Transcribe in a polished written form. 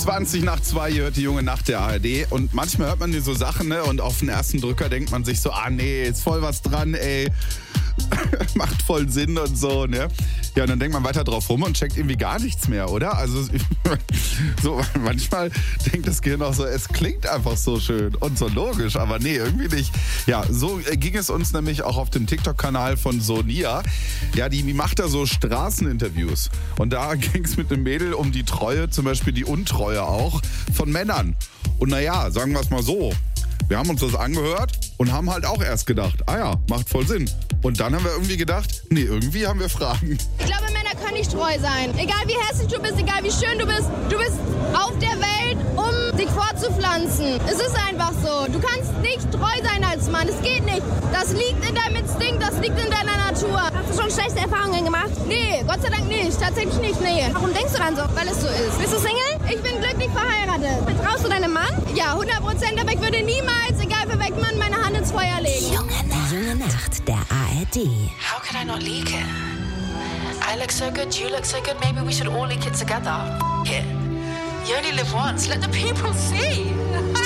20 nach 2, ihr hört die junge Nacht der ARD. Und manchmal hört man so Sachen, ne? Und auf den ersten Drücker denkt man sich so, nee, ist voll was dran, ey. Macht voll Sinn und so, ne? Ja, und dann denkt man weiter drauf rum und checkt irgendwie gar nichts mehr, oder? Also so manchmal denkt das Gehirn auch so, es klingt einfach so schön und so logisch, aber nee, irgendwie nicht. Ja, so ging es uns nämlich auch auf dem TikTok-Kanal von Sonia. Ja, die macht da so Straßeninterviews. Und da ging es mit einem Mädel um die Treue, zum Beispiel die Untreue auch, von Männern. Und naja, sagen wir es mal so, wir haben uns das angehört und haben halt auch erst gedacht, macht voll Sinn. Und dann haben wir irgendwie gedacht, nee, irgendwie haben wir Fragen. Ich glaube, Männer können nicht treu sein. Egal wie hässlich du bist, egal wie schön du bist auf der Welt, um dich fortzupflanzen. Es ist einfach so. Du kannst nicht treu sein als Mann. Es geht nicht. Das liegt in deinem Instinkt, das liegt in deiner Natur. Hast du schon schlechte Erfahrungen gemacht? Nee, Gott sei Dank nicht. Tatsächlich nicht, nee. Warum denkst du dann so? Weil es so ist. Bist du Single? Ich bin glücklich verheiratet. Vertraust du deinem Mann? Ja, 100%, aber ich würde niemals, egal für welchen Mann, meine Hand ins Feuer legen. Junge Nacht der ARD. How could I not leak it? I look so good, you look so good, maybe we should all leak it together. F it. You only live once, let the people see.